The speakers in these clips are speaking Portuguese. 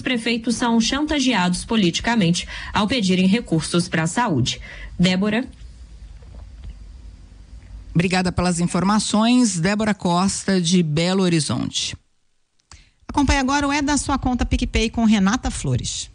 prefeitos são chantageados politicamente ao pedirem recursos para a saúde. Débora. Obrigada pelas informações, Débora Costa, de Belo Horizonte. Acompanhe agora o É da Sua Conta PicPay com Renata Flores.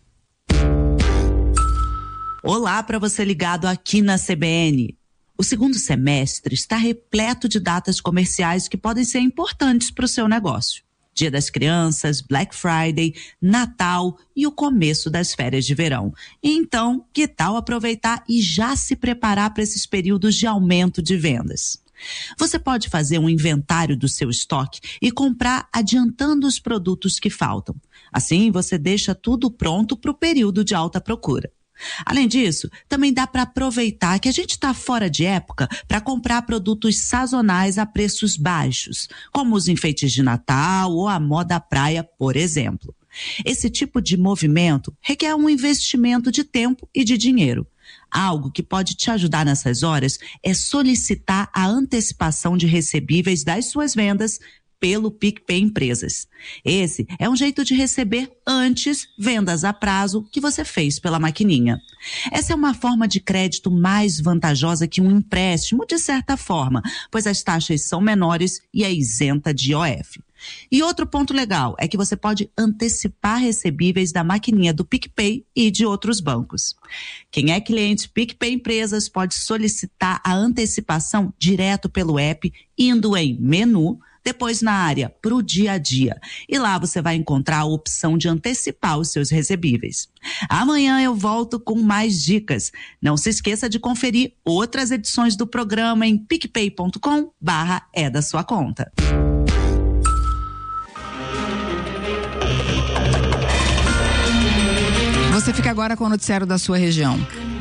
Olá para você ligado aqui na CBN. O segundo semestre está repleto de datas comerciais que podem ser importantes para o seu negócio. Dia das Crianças, Black Friday, Natal e o começo das férias de verão. Então, que tal aproveitar e já se preparar para esses períodos de aumento de vendas? Você pode fazer um inventário do seu estoque e comprar adiantando os produtos que faltam. Assim, você deixa tudo pronto para o período de alta procura. Além disso, também dá para aproveitar que a gente está fora de época para comprar produtos sazonais a preços baixos, como os enfeites de Natal ou a moda praia, por exemplo. Esse tipo de movimento requer um investimento de tempo e de dinheiro. Algo que pode te ajudar nessas horas é solicitar a antecipação de recebíveis das suas vendas pelo PicPay Empresas. Esse é um jeito de receber antes vendas a prazo que você fez pela maquininha. Essa é uma forma de crédito mais vantajosa que um empréstimo, de certa forma, pois as taxas são menores e é isenta de IOF. E outro ponto legal é que você pode antecipar recebíveis da maquininha do PicPay e de outros bancos. Quem é cliente PicPay Empresas pode solicitar a antecipação direto pelo app, indo em menu, depois na área pro dia a dia. E lá você vai encontrar a opção de antecipar os seus recebíveis. Amanhã eu volto com mais dicas. Não se esqueça de conferir outras edições do programa em picpay.com/é da sua conta. Você fica agora com o noticiário da sua região.